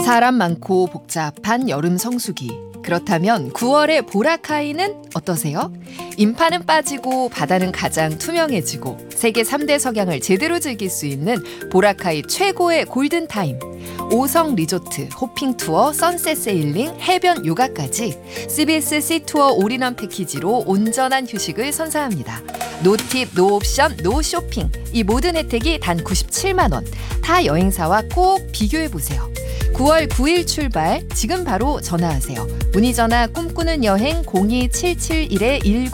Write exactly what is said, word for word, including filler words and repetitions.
사람 많고 복잡한 여름 성수기. 그렇다면 구월의 보라카이는 어떠세요? 인파는 빠지고 바다는 가장 투명해지고 세계 삼 대 석양을 제대로 즐길 수 있는 보라카이 최고의 골든타임. 오성 리조트, 호핑 투어, 선셋 세일링, 해변 요가까지 씨비에스 시투어 올인원 패키지로 온전한 휴식을 선사합니다. 노팁, 노옵션, 노쇼핑. 이 모든 혜택이 단 구십칠만 원. 타 여행사와 꼭 비교해보세요. 구월 구일 출발, 지금 바로 전화하세요. 문의전화 꿈꾸는 여행 공이 칠칠일 일구